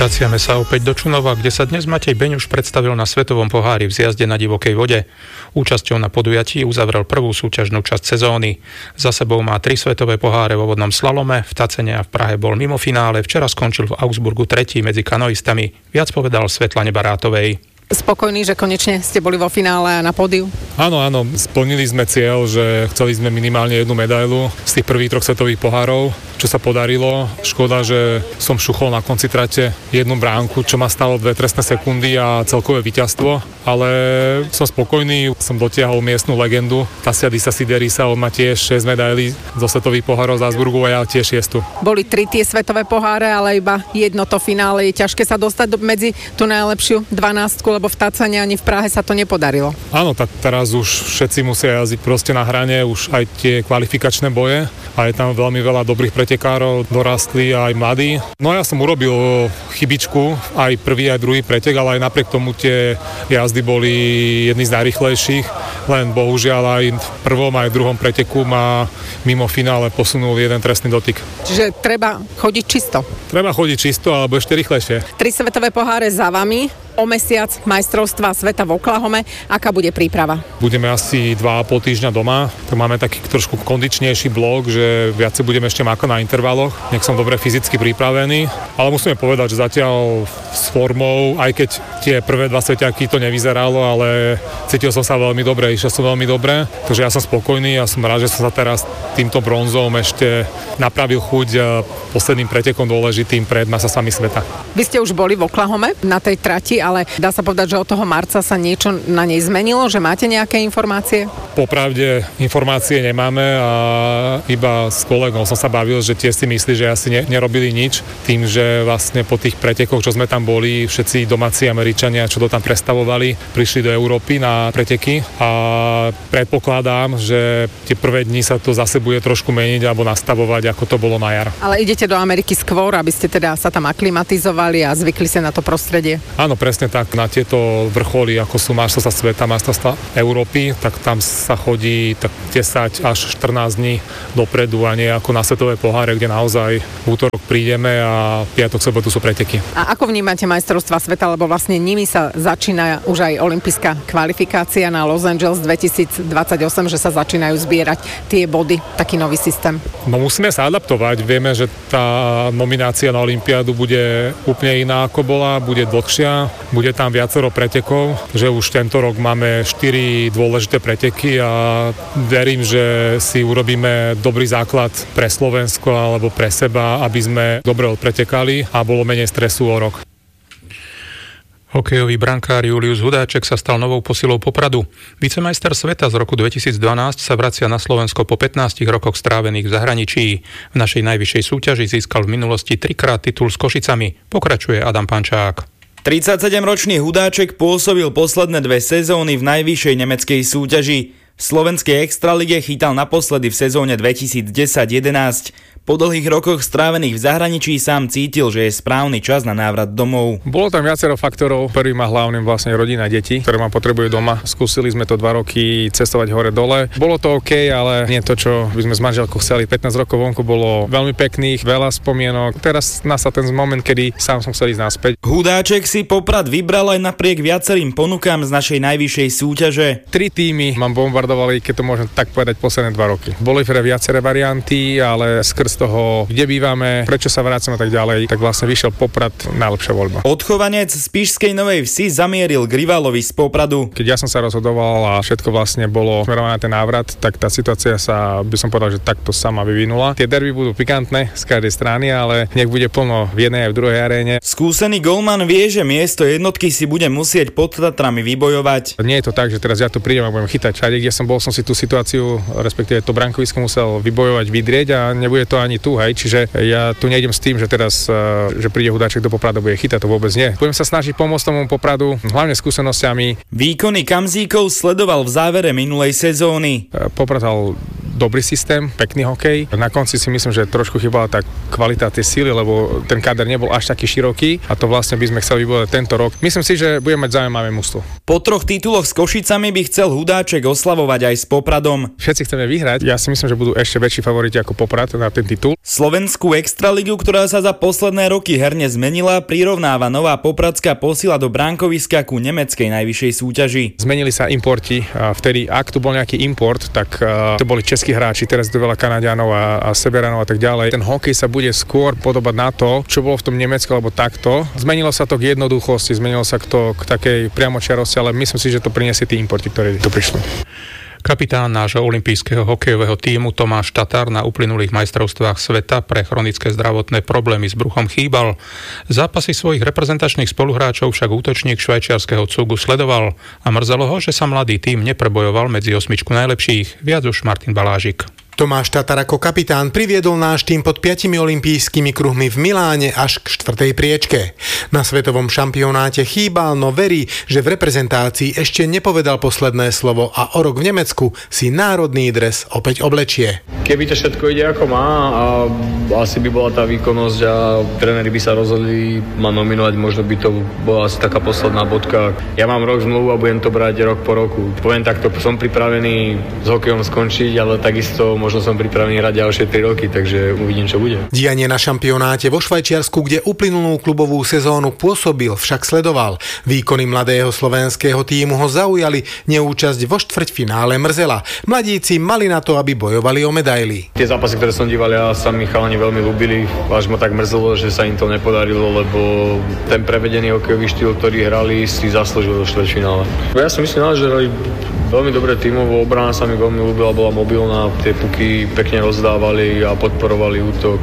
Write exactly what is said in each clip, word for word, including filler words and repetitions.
Vraciame sa opäť do Čunova, kde sa dnes Matej Beňuš predstavil na svetovom pohári v zjazde na divokej vode. Účasťou na podujatí uzavrel prvú súťažnú časť sezóny. Za sebou má tri svetové poháre vo vodnom slalome, v Tacene a v Prahe bol mimo finále, včera skončil v Augsburgu tretí medzi kanoistami. Viac povedal Svetlane Barátovej. Spokojní, že konečne ste boli vo finále a na pódiu? Áno, áno, splnili sme cieľ, že chceli sme minimálne jednu medailu z tých prvých troch svetových pohárov, čo sa podarilo. Škoda, že som šuchol na konci trate jednu bránku, čo ma stalo dve trestné sekundy a celkové víťazstvo, ale som spokojný, som dotiahol miestnu legendu Tassiadisa Siderisa, on má tiež šesť medailí zo svetových pohárov z Augsburgu a ja tiež šiestu. Boli tri tie svetové poháre, ale iba jedno to finále. Je ťažké sa dostať medzi tú najlepšiu dvanástku, lebo v Tacane ani v Prahe sa to nepodarilo. Áno, tak teraz už všetci musia jazdiť proste na hrane, už aj tie kvalifikačné boje a je tam veľmi veľa dobrých pretekárov, dorastli aj mladí. No ja som urobil chybičku, aj prvý, aj druhý pretek, ale aj napriek tomu tie jazdy boli jedny z najrýchlejších, len bohužiaľ aj v prvom, aj v druhom preteku ma mimo finále posunul jeden trestný dotyk. Čiže treba chodiť čisto. Treba chodiť čisto, alebo ešte rýchlejšie. Tri svetové poháre za vami, o mesiac majstrovstvá sveta v Oklahome. Aká bude príprava? Budeme asi dva a pol týždňa doma, tak máme taký trošku kondičnejší blok, že viacej budeme ešte makať na intervaloch, nech som dobre fyzicky pripravený, ale musíme povedať, že zatiaľ s formou, aj keď tie prvé dva sveťaky to nevyzeralo, ale cítil som sa veľmi dobre, išiel som veľmi dobre, takže ja som spokojný a som rád, že som sa teraz týmto bronzom ešte napravil chuť posledným pretekom dôležitým pred masami sveta. Vy ste už boli v Oklahome na tej trati, ale dá sa povedať, že od toho marca sa niečo na nej zmenilo, že máte nejaké informácie? Popravde informácie nemáme a iba s kolegom som sa bavil, že tiež si myslí, že asi ne, nerobili nič, tým, že vlastne po tých pretekoch, čo sme tam boli, všetci domáci Američania, čo to tam prestavovali, prišli do Európy na preteky a predpokladám, že tie prvé dni sa to zase bude trošku meniť alebo nastavovať, ako to bolo na jar. Ale idete do Ameriky skôr, aby ste teda sa tam aklimatizovali a zvykli sa na to prostredie? Áno, presne tak. Na tieto vrcholy, ako sú majstrovstvá sveta, majstrovstvá Európy, tak tam sa chodí tak desať až štrnásť dní dopredu a nie ako na svetové poháre, kde naozaj v útorok prídeme a piatok, sobotu sú preteky. A ako vnímate majstrovstvá sveta, lebo vlastne nimi sa začína už aj olympijská kvalifikácia na Los Angeles dvetisícdvadsaťosem, že sa začínajú zbierať tie body, taký nový systém? No musíme sa adaptovať. Vieme, že tá nominácia na olympiádu bude úplne iná ako bola, bude dlhšia, bude tam viacero pretekov, že už tento rok máme štyri dôležité preteky a verím, že si urobíme dobrý základ pre Slovensko alebo pre seba, aby sme dobre odpretekali a bolo menej stresu o rok. Hokejový brankár Julius Hudáček sa stal novou posilou Popradu. Vicemajster sveta z roku dvetisícdvanásť sa vracia na Slovensko po pätnástich rokoch strávených v zahraničí. V našej najvyššej súťaži získal v minulosti trikrát titul s Košicami. Pokračuje Adam Pančák. tridsaťsedemročný Hudáček pôsobil posledné dve sezóny v najvyššej nemeckej súťaži. V slovenskej extralige chytal naposledy v sezóne dvetisícdesať jedenásť. Po dlhých rokoch strávených v zahraničí sám cítil, že je správny čas na návrat domov. Bolo tam viacero faktorov. Prvým a hlavným vlastne rodina detí, ktoré ma potrebujú doma. Skúsili sme to dva roky cestovať hore-dole. Bolo to OK, ale nie to, čo by sme s manželkou chceli. pätnásť rokov vonku bolo veľmi pekných, veľa spomienok. Teraz nastal ten moment, kedy sám som chcel ísť naspäť. Hudáček si Poprad vybral aj napriek viacerým ponukám z našej najvyššej súťaže. Tri týmy mám bombardovali, keď to môžem tak povedať, posledné dva roky. Boli pre viaceré varianty, ale skrz toho, kde bývame, prečo sa vrácame a tak ďalej, tak vlastne vyšiel Poprad najlepšia voľba. Odchovanec z Spišskej Novej Vsi zamieril k rivalovi z Popradu. Keď ja som sa rozhodoval a všetko vlastne bolo smerované na ten návrat, tak tá situácia sa, by som povedal, že takto sama vyvinula. Tie derby budú pikantné z každej strany, ale nech bude plno v jednej aj v druhej aréne. Skúsený golman vie, že miesto jednotky si bude musieť pod Tatrami vybojovať. Nie je to tak, že teraz ja tu prídem a budem chytať všade, kde som bol, som si tú situáciu, respektíve to brankovisko musel vybojovať, vydrieť a nebude to ani tu, hej, čiže ja tu nejdem s tým, že teraz, že príde Hudáček do Popradu, bude chytať, to vôbec nie. Budem sa snažiť pomôcť tomu Popradu, hlavne skúsenosťami. Výkony Kamzíkov sledoval v závere minulej sezóny. Poprad hal dobrý systém, pekný hokej. Na konci si myslím, že trošku chýbala tá kvalita tej síly, lebo ten káder nebol až taký široký a to vlastne by sme chceli vybudovať tento rok. Myslím si, že budeme mať zaujímavé mužstvo. Po troch tituloch s Košicami by chcel Hudáček oslavovať aj s Popradom. Všetci chceme vyhrať. Ja si myslím, že budú ešte väčší favoriti ako Poprad na ten titul. Slovenskú extraligu, ktorá sa za posledné roky herne zmenila, prirovnáva nová popradská posila do bránkoviska ku nemeckej najvyššej súťaži. Zmenili sa importi. Vtedy, ak tu bol nejaký import, tak to boli českí hráči, teraz tu veľa Kanaďanov a, a Severanov a tak ďalej. Ten hokej sa bude skôr podobať na to, čo bolo v tom Nemecku alebo takto. Zmenilo sa to k jednoduchosti, zmenilo sa to k takej priamočiarosti, ale myslím si, že to priniesie tí importi, ktorí tu prišli. Kapitán nášho olympijského hokejového tímu Tomáš Tatar na uplynulých majstrovstvách sveta pre chronické zdravotné problémy s bruchom chýbal. Zápasy svojich reprezentačných spoluhráčov však útočník švajčiarskeho Cugu sledoval a mrzelo ho, že sa mladý tím neprebojoval medzi osmičku najlepších. Viac už Martin Balážik. Tomáš Tatar ako kapitán priviedol náš tým pod piatimi olympijskými kruhmi v Miláne až k štvrtej priečke. Na svetovom šampionáte chýbal, no verí, že v reprezentácii ešte nepovedal posledné slovo a o rok v Nemecku si národný dres opäť oblečie. Keby to všetko ide ako má a asi by bola tá výkonnosť a tréneri by sa rozhodli ma nominovať, možno by to bola asi taká posledná bodka. Ja mám rok zmluvu a budem to brať rok po roku. Poviem takto, som pripravený s hokejom skončiť, ale takisto možno som pripravený hrať ďalšie tri roky, takže uvidím, čo bude. Dianie na šampionáte vo Švajčiarsku, kde uplynulú klubovú sezónu pôsobil, však sledoval. Výkony mladého slovenského tímu ho zaujali, neúčasť vo štvrťfinále mrzela. Mladíci mali na to, aby bojovali o medaily. Tie zápasy, ktoré som díval, ja sa mi chalani veľmi ľúbili, až ma tak mrzelo, že sa im to nepodarilo, lebo ten prevedený hokejový štýl, ktorý hrali, si zaslúžil do štvrťfinále. Ja som myslel, že hrali veľmi dobré tímovo, obrana sa mi veľmi ľúbila, bola mobilná, tie puky pekne rozdávali a podporovali útok.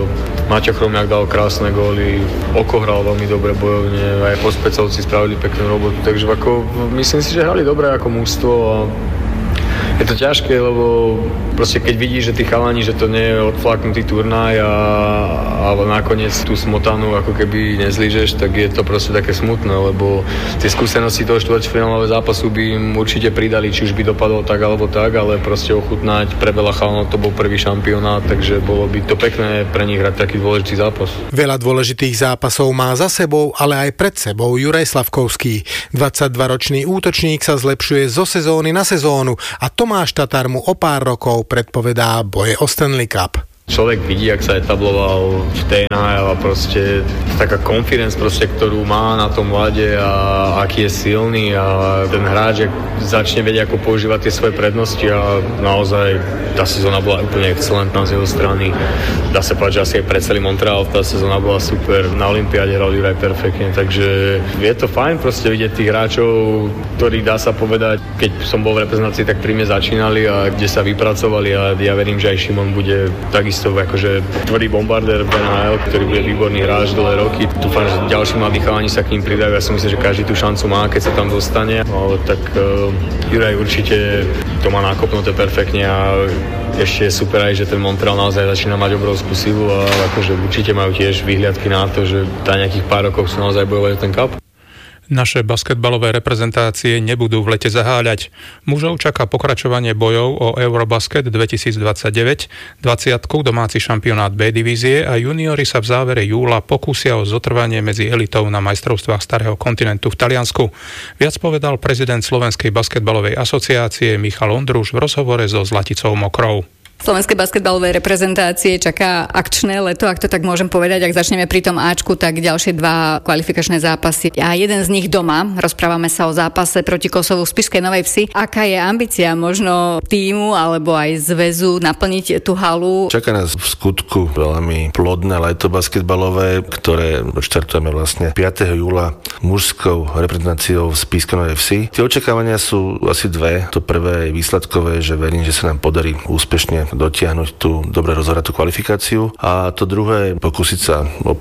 Maťo Chromiak dal krásne góly, Oko hral veľmi dobre bojovne, aj Pospecovci spravili peknú robotu, takže ako, myslím si, že hrali dobre ako mužstvo a je to ťažké, lebo proste keď vidíš, že tí chalani, že to nie je odflaknutý turnaj a, a nakoniec tú smotanu ako keby nezlížeš, tak je to proste také smutné, lebo tie skúsenosti toho štvrťfinálového zápasu by im určite pridali, či už by dopadlo tak alebo tak, ale proste ochutnať pre veľa chalanov to bol prvý šampionát, takže bolo by to pekné pre nich hrať taký dôležitý zápas. Veľa dôležitých zápasov má za sebou, ale aj pred sebou Juraj Slavkovský. dvadsaťdvaročný útočník sa zlepšuje zo sezóny na sezónu a Tomáš Tatar mu o pár rokov predpovedá boje o Stanley Cup. Človek vidí, jak sa etabloval v té en há el a proste taká confidence, proste, ktorú má na tom ľade a aký je silný a ten hráč začne vedieť, ako používať tie svoje prednosti a naozaj tá sezóna bola úplne excelentná z jeho strany. Dá sa povedať, že asi aj pre celý Montreal tá sezóna bola super. Na olympiáde hral Juraj perfektne, takže je to fajn proste vidieť tých hráčov, ktorí dá sa povedať, keď som bol v reprezentácii, tak pri mne začínali a kde sa vypracovali a ja verím, že aj Šimon bude takisto akože tvrdý bombardér v en há el, ktorý bude výborný hráč dlhé roky. Dúfam, že ďalší mladí chalani sa k ním pridajú. Ja si myslím, že každý tú šancu má, keď sa tam dostane. Ale tak uh, Juraj určite to má nakopnuté perfektne a ešte je super aj, že ten Montreal naozaj začína mať obrovskú silu a akože určite majú tiež výhliadky na to, že tá nejakých pár rokov sú naozaj bojovať o ten cup. Naše basketbalové reprezentácie nebudú v lete zaháľať. Mužov čaká pokračovanie bojov o Eurobasket dvetisícdvadsaťdeväť, dvadsiatku domáci šampionát B divízie a juniori sa v závere júla pokúsia o zotrvanie medzi elitou na majstrovstvách Starého kontinentu v Taliansku. Viac povedal prezident Slovenskej basketbalovej asociácie Michal Ondruš v rozhovore so Zlaticou Mokrou. Slovenské basketbalové reprezentácie čaká akčné leto, ak to tak môžem povedať. Ak začneme pri tom Ačku, tak ďalšie dva kvalifikačné zápasy a jeden z nich doma. Rozprávame sa o zápase proti Kosovu v Spišskej Novej Vsi. Aká je ambícia možno tímu alebo aj zväzu naplniť tú halu? Čaká nás v skutku veľmi plodné leto basketbalové, ktoré štartujeme vlastne piateho júla mužskou reprezentáciou v Spišskej Novej Vsi. Tie očakávania sú asi dve. To prvé je výsledkové, že verím, že sa nám podarí úspešne dotiahnuť tú dobre rozhratú kvalifikáciu a to druhé pokúsiť sa opäť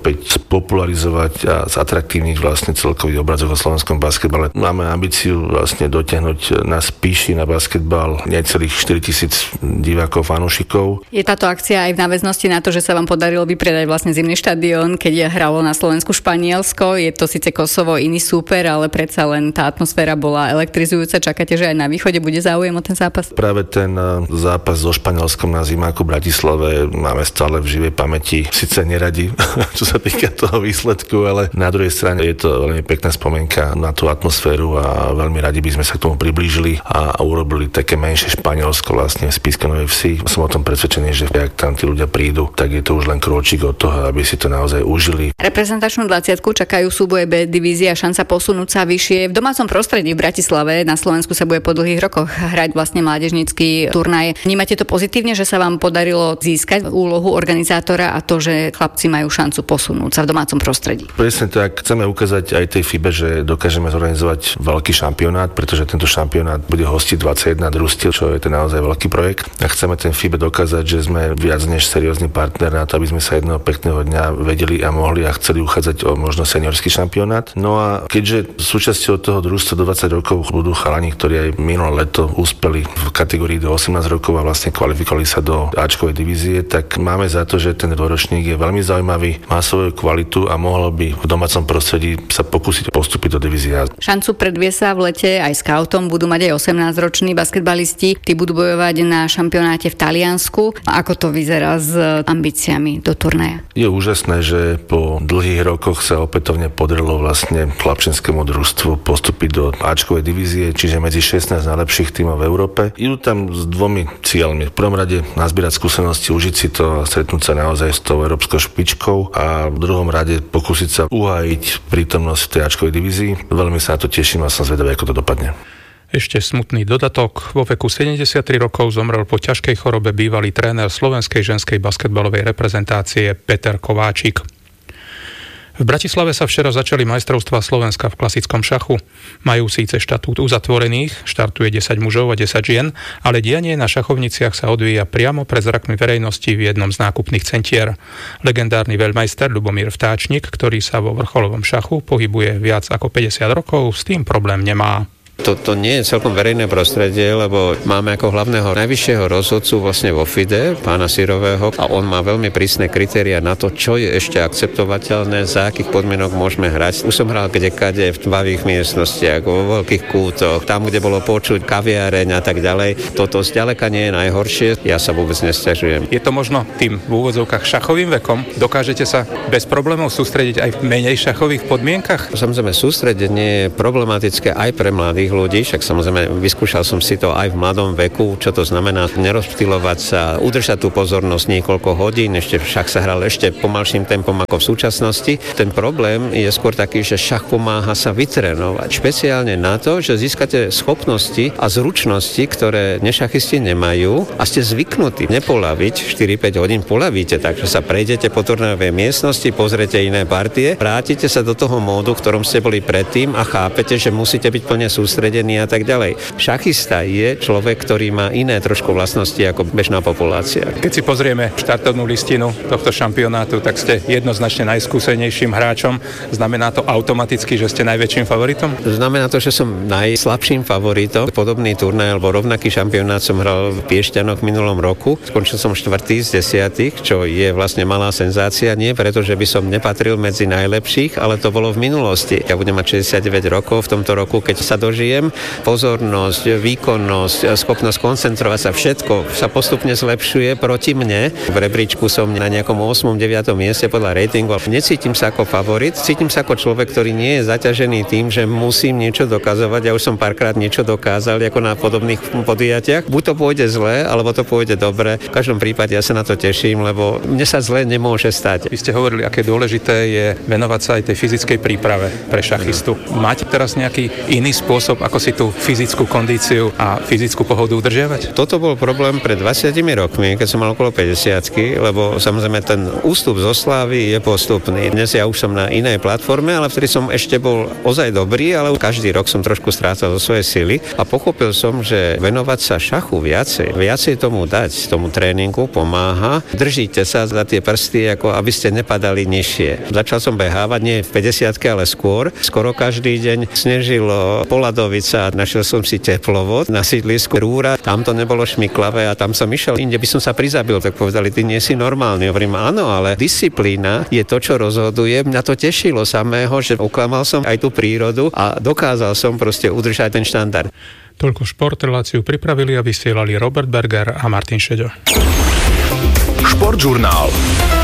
spopularizovať a zatraktívniť vlastne celkový obrazok o slovenskom basketbale. Máme ambíciu vlastne dotiahnuť na Spíši na basketbal necelých štyritisíc divákov, fanúšikov. Je táto akcia aj v náväznosti na to, že sa vám podarilo vypredať vlastne zimný štadión, keď hralo na Slovensku Španielsko. Je to síce Kosovo iný súper, ale predsa len tá atmosféra bola elektrizujúca. Čakáte, že aj na východe bude záujem o ten zápas? Práve ten zápas so Španielskom na zimáku v Bratislave máme stále v živej pamäti. Sice neradi, čo sa týka toho výsledku, ale na druhej strane je to veľmi pekná spomienka na tú atmosféru a veľmi radi by sme sa k tomu priblížili a urobili také menšie Španielsko vlastne v Spišskenovej Vsi. Som o tom presvedčený, že ak tam tí ľudia prídu, tak je to už len krôčik od toho, aby si to naozaj užili. Reprezentačnú dvadsiatku čakajú súboje B divízie a šanca posunúť sa vyššie. V domácom prostredí v Bratislave na Slovensku sa bude po dlhých rokoch hrať vlastne mládežnícky turnaj. Vnímate to pozitívne, že sa vám podarilo získať úlohu organizátora a to, že chlapci majú šancu posunúť sa v domácom prostredí? Presne tak. Chceme ukázať aj tej FIBE, že dokážeme zorganizovať veľký šampionát, pretože tento šampionát bude hostiť dvadsaťjeden družstiev, čo je to naozaj veľký projekt. A chceme ten FIBE dokázať, že sme viac než seriózny partner na to, aby sme sa jedného pekného dňa vedeli a mohli a chceli uchádzať o možno seniorský šampionát. No a keďže súčasťou toho družstva do dvadsať rokov budú chalani, ktorí aj minulé leto uspeli v kategórii do osemnásť rokov a vlastne kvalifikovali sa do áčkovej divízie, tak máme za to, že ten dvoročník je veľmi zaujímavý, má svoju kvalitu a mohlo by v domácom prostredí sa pokúsiť postúpiť do divízie. Šancu predvie sa v lete aj scoutom budú mať aj osemnásťroční basketbalisti. Tí budú bojovať na šampionáte v Taliansku. Ako to vyzerá s ambíciami do turnaja? Je úžasné, že po dlhých rokoch sa opätovne podarilo vlastne chlapčenskému družstvu postúpiť do áčkovej divízie, čiže medzi šestnásť najlepších tímov v Európe. Idú tam s dvomi cieľmi. V prvom rade nazbierať skúsenosti, užiť si to a stretnúť sa naozaj s tou európskou špičkou a v druhom rade pokúsiť sa uhájiť prítomnosť v tej áčkovej divízii. Veľmi sa na to teším a som zvedavý, ako to dopadne. Ešte smutný dodatok. Vo veku sedemdesiattri rokov zomrel po ťažkej chorobe bývalý tréner slovenskej ženskej basketbalovej reprezentácie Peter Kováčik. V Bratislave sa včera začali majstrovstvá Slovenska v klasickom šachu. Majú síce štatút uzatvorených, štartuje desať mužov a desať žien, ale dianie na šachovniciach sa odvíja priamo pred zrakmi verejnosti v jednom z nákupných centier. Legendárny veľmajster Ľubomír Vtáčnik, ktorý sa vo vrcholovom šachu pohybuje viac ako päťdesiat rokov, s tým problém nemá. Toto nie je celkom verejné prostredie, lebo máme ako hlavného najvyššieho rozhodcu vlastne vo FIDE, pána Sirového, a on má veľmi prísne kritériá na to, čo je ešte akceptovateľné, za akých podmienok môžeme hrať. Už som hral kdekade v tmavých miestnostiach, vo veľkých kútoch, tam, kde bolo počuť kaviareň a tak ďalej. Toto zďaleka nie je najhoršie, ja sa vôbec nesťažujem. Je to možno tým v úvodzovkách šachovým vekom? Dokážete sa bez problémov sústrediť aj v menej šachových podmienkach? Samozrejme, sústredenie je problematické aj pre mladých ľudí, však samozrejme vyskúšal som si to aj v mladom veku, čo to znamená nerozptýlovať sa, udržať tú pozornosť niekoľko hodín, ešte však sa hral ešte pomalším tempom ako v súčasnosti. Ten problém je skôr taký, že šach pomáha sa vytrénovať, špeciálne na to, že získate schopnosti a zručnosti, ktoré nešachisti nemajú a ste zvyknutí nepolaviť, štyri päť hodín polavíte, takže sa prejdete po turnajovej miestnosti, pozrete iné partie, vrátite sa do toho módu, v ktorom ste boli predtým a chápete, že musíte byť plne sústredení a tak ďalej. Šachista je človek, ktorý má iné trošku vlastnosti ako bežná populácia. Keď si pozrieme štartovnú listinu tohto šampionátu, tak ste jednoznačne najskúsenejším hráčom. Znamená to automaticky, že ste najväčším favoritom? Znamená to, že som najslabším favoritom. Podobný turnaj alebo rovnaký šampionát som hral v Piešťanoch v minulom roku. Skončil som štvrtý z desiatich, čo je vlastne malá senzácia. Nie preto, že by som nepatril medzi najlepších, ale to bolo v minulosti. Ja budem mať šesťdesiatdeväť rokov v tomto roku, keď sa dožijem. Pozornosť, výkonnosť, schopnosť koncentrovať sa, všetko sa postupne zlepšuje proti mne. V rebríčku som na nejakom ôsmom deviatom mieste podľa ratingu. Necítim sa ako favorit, cítim sa ako človek, ktorý nie je zaťažený tým, že musím niečo dokazovať. Ja už som párkrát niečo dokázal, ako na podobných podujatiach. Buď to pôjde zle, alebo to pôjde dobre. V každom prípade ja sa na to teším, lebo mne sa zle nemôže stať. Vy ste hovorili, aké dôležité je venovať sa aj tej fyzickej príprave pre šachistu. Máte teraz nejaký iný spôsob spôsob, ako si tú fyzickú kondíciu a fyzickú pohodu udržiavať? Toto bol problém pred dvadsiatimi rokmi, keď som mal okolo päťdesiatky, lebo samozrejme ten ústup zo slávy je postupný. Dnes ja už som na inej platforme, ale vtedy som ešte bol ozaj dobrý, ale každý rok som trošku strácal zo svojej sily a pochopil som, že venovať sa šachu viacej, viacej tomu dať, tomu tréningu pomáha. Držíte sa za tie prsty, ako aby ste nepadali nižšie. Začal som behávať nie v päťdesiatke, ale skôr. Skoro každý deň snežilo Poladovica, našiel som si teplovod na sídlisku Rúra, tam to nebolo šmiklavé a tam som išiel, inde by som sa prizabil, tak povedali, ty nie si normálny. Hovorím, áno, ale disciplína je to, čo rozhoduje. Mňa to tešilo samého, že oklamal som aj tú prírodu a dokázal som proste udržať ten štandard. Toľko šport, reláciu pripravili a vysielali Robert Berger a Martin Šeďo. Športžurnál.